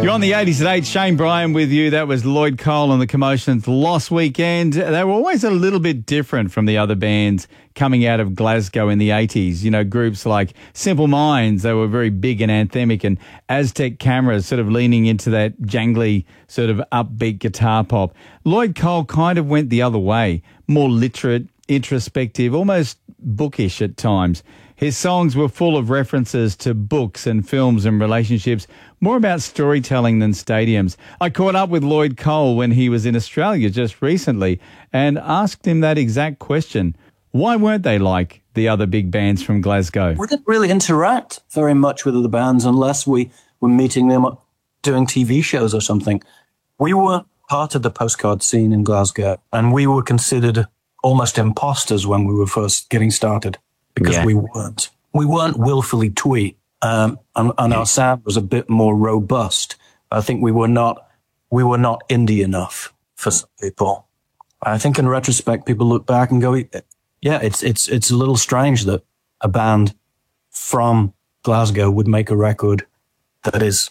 You're on the 80s at 8. Shane Bryan with you. That was Lloyd Cole and the Commotions' Lost Weekend. They were always a little bit different from the other bands coming out of Glasgow in the 80s. You know, groups like Simple Minds, they were very big and anthemic, and Aztec Cameras sort of leaning into that jangly sort of upbeat guitar pop. Lloyd Cole kind of went the other way, more literate, introspective, almost bookish at times. His songs were full of references to books and films and relationships, more about storytelling than stadiums. I caught up with Lloyd Cole when he was in Australia just recently and asked him that exact question. Why weren't they like the other big bands from Glasgow? We didn't really interact very much with other bands unless we were meeting them doing TV shows or something. We were part of the postcard scene in Glasgow, and we were considered almost imposters when we were first getting started. Because we weren't willfully twee, and our sound was a bit more robust. I think we were not indie enough for some people. I think in retrospect, people look back and go, yeah, it's a little strange that a band from Glasgow would make a record that is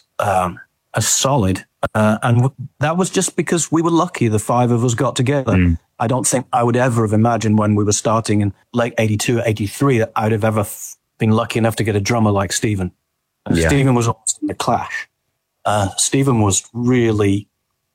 as solid. And that was just because we were lucky. The five of us got together. I don't think I would ever have imagined when we were starting in late 82, 83 that I'd have ever been lucky enough to get a drummer like Stephen. Stephen was almost in the Clash. Stephen was really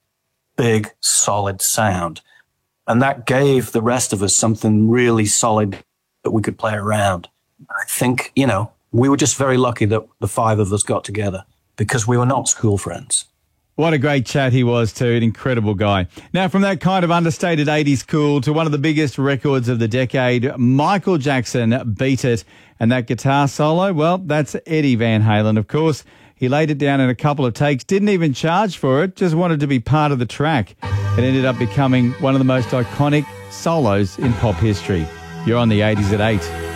big, solid sound. And that gave the rest of us something really solid that we could play around. I think, we were just very lucky that the five of us got together because we were not school friends. What a great chat he was too, an incredible guy. Now, from that kind of understated 80s cool to one of the biggest records of the decade, Michael Jackson, Beat It. And that guitar solo, well, that's Eddie Van Halen, of course. He laid it down in a couple of takes, didn't even charge for it, just wanted to be part of the track. It ended up becoming one of the most iconic solos in pop history. You're on the 80s at 8.